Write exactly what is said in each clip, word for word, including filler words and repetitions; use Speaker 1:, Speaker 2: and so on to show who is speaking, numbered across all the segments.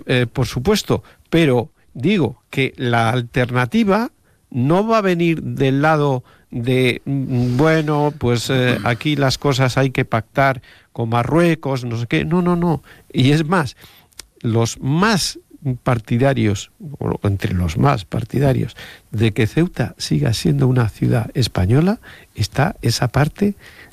Speaker 1: eh, por supuesto, pero digo que la alternativa no va a venir del lado de, bueno, pues eh, aquí las cosas hay que pactar con Marruecos, no sé qué, no, no, no, y es más, los más partidarios, o entre los más partidarios, de que Ceuta siga siendo una ciudad española, está esa parte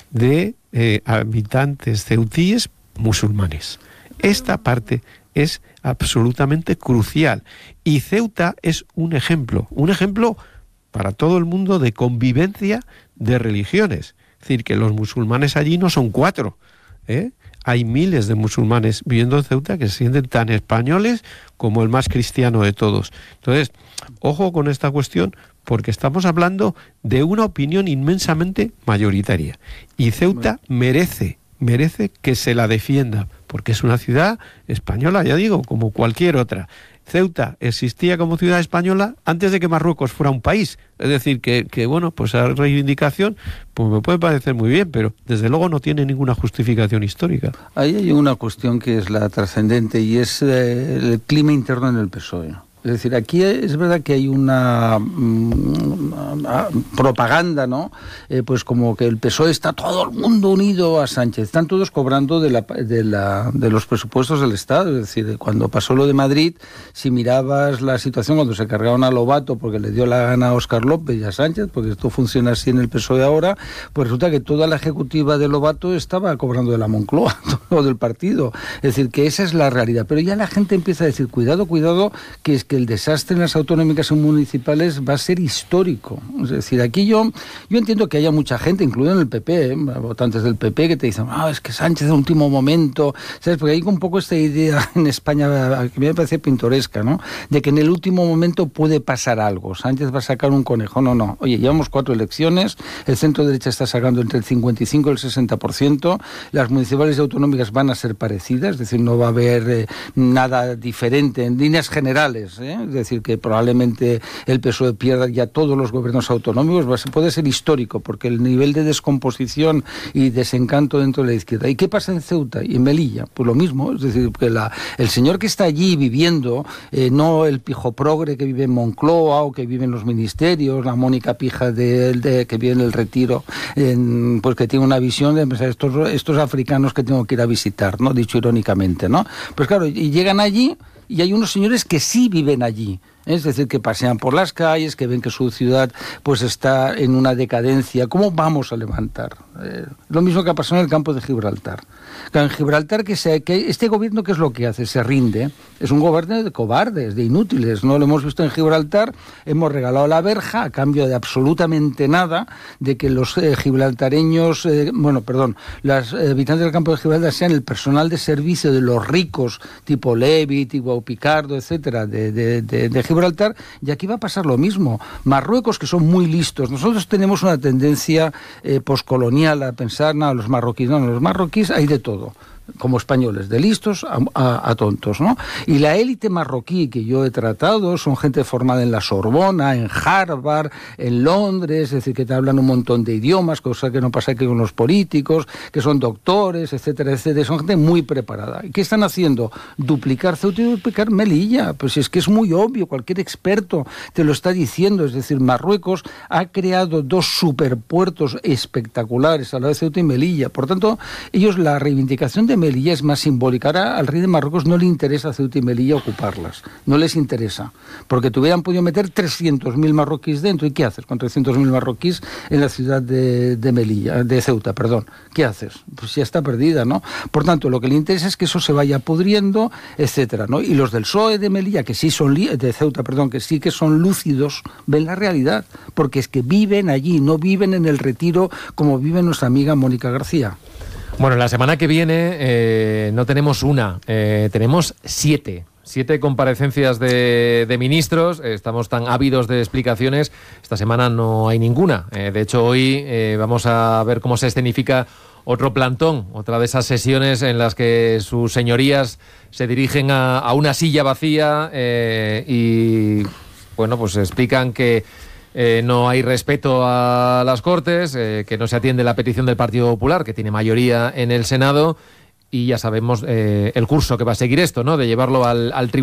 Speaker 1: de eh, habitantes ceutíes musulmanes. Esta parte es absolutamente crucial, y Ceuta es un ejemplo, un ejemplo para todo el mundo de convivencia de religiones. Es decir, que los musulmanes allí no son cuatro, ¿eh? Hay miles de musulmanes viviendo en Ceuta que se sienten tan españoles como el más cristiano de todos. Entonces, ojo con esta cuestión, porque estamos hablando de una opinión inmensamente mayoritaria. Y Ceuta merece, merece que se la defienda, porque es una ciudad española, ya digo, como cualquier otra. Ceuta existía como ciudad española antes de que Marruecos fuera un país. Es decir, que, que bueno, pues esa reivindicación pues me puede parecer muy bien, pero desde luego no tiene ninguna justificación histórica.
Speaker 2: Ahí hay una cuestión que es la trascendente, y es eh, el clima interno en el P S O E. Es decir, aquí es verdad que hay una mmm, propaganda, ¿no? Eh, pues como que el P S O E está todo el mundo unido a Sánchez. Están todos cobrando de, la, de, la, de los presupuestos del Estado. Es decir, cuando pasó lo de Madrid, si mirabas la situación cuando se cargaron a Lobato porque le dio la gana a Óscar López y a Sánchez, porque esto funciona así en el P S O E ahora, pues resulta que toda la ejecutiva de Lobato estaba cobrando de la Moncloa, todo del partido. Es decir, que esa es la realidad. Pero ya la gente empieza a decir, cuidado, cuidado, que es que el desastre en las autonómicas y municipales va a ser histórico. Es decir, aquí yo yo entiendo que haya mucha gente, incluido en el P P, ¿eh? Votantes del P P, que te dicen, ah, es que Sánchez de último momento, ¿sabes? Porque hay un poco esta idea en España, que me parece pintoresca, ¿no? De que en el último momento puede pasar algo. Sánchez va a sacar un conejo. No, no. Oye, llevamos cuatro elecciones, el centro derecha está sacando entre el cincuenta y cinco y el sesenta por ciento, las municipales y autonómicas van a ser parecidas, es decir, no va a haber eh, nada diferente en líneas generales, ¿eh? Es decir, que probablemente el P S O E pierda ya todos los gobiernos autonómicos, va a ser, puede ser histórico, porque el nivel de descomposición y desencanto dentro de la izquierda. ¿Y qué pasa en Ceuta y en Melilla? Pues lo mismo, es decir, que la, el señor que está allí viviendo, eh, no el pijo progre que vive en Moncloa o que vive en los ministerios, la Mónica Pija de, de, que vive en el Retiro, en, pues que tiene una visión de pensar, estos, estos africanos que tengo que ir a visitar, ¿no? Dicho irónicamente, ¿no? Pues claro, y llegan allí y hay unos señores que sí viven allí. Es decir, que pasean por las calles, que ven que su ciudad pues está en una decadencia. ¿Cómo vamos a levantar? Eh, lo mismo que ha pasado en el campo de Gibraltar. En Gibraltar, que, se, que este gobierno, ¿qué es lo que hace? Se rinde. Es un gobierno de cobardes, de inútiles. No lo hemos visto en Gibraltar. Hemos regalado la verja a cambio de absolutamente nada, de que los eh, gibraltareños, eh, bueno, perdón, los eh, habitantes del campo de Gibraltar sean el personal de servicio de los ricos, tipo Levi, tipo Picardo, etcétera, de, de, de, de Gibraltar, y aquí va a pasar lo mismo. Marruecos, que son muy listos. Nosotros tenemos una tendencia eh, poscolonial a pensar, no, los marroquíes, no, los marroquíes hay de todo. Como españoles, de listos a, a, a tontos, ¿no? Y la élite marroquí que yo he tratado son gente formada en la Sorbona, en Harvard, en Londres, es decir, que te hablan un montón de idiomas, cosa que no pasa aquí con los políticos, que son doctores, etcétera, etcétera. Son gente muy preparada. ¿Y qué están haciendo? Duplicar Ceuta y duplicar Melilla. Pues es que es muy obvio, cualquier experto te lo está diciendo. Es decir, Marruecos ha creado dos superpuertos espectaculares a la de Ceuta y Melilla. Por tanto, ellos, la reivindicación de Melilla es más simbólica. Ahora al rey de Marruecos no le interesa a Ceuta y Melilla ocuparlas, no les interesa, porque te hubieran podido meter trescientos mil marroquíes dentro. ¿Y qué haces con trescientos mil marroquíes en la ciudad de, de Melilla, de Ceuta, perdón? ¿Qué haces? Pues ya está perdida, ¿no? Por tanto, lo que le interesa es que eso se vaya pudriendo, etcétera, ¿no? Y los del P S O E de Melilla, que sí son de Ceuta, perdón, que sí que son lúcidos, ven la realidad, porque es que viven allí, no viven en el Retiro como vive nuestra amiga Mónica García.
Speaker 3: Bueno, la semana que viene eh, no tenemos una, eh, tenemos siete. Siete comparecencias de, de ministros. Estamos tan ávidos de explicaciones. Esta semana no hay ninguna. Eh, de hecho, hoy eh, vamos a ver cómo se escenifica otro plantón, otra de esas sesiones en las que sus señorías se dirigen a, a una silla vacía eh, y, bueno, pues explican que Eh, no hay respeto a las Cortes, eh, que no se atiende la petición del Partido Popular, que tiene mayoría en el Senado, y ya sabemos eh, el curso que va a seguir esto, ¿no? De llevarlo al, al tribunal.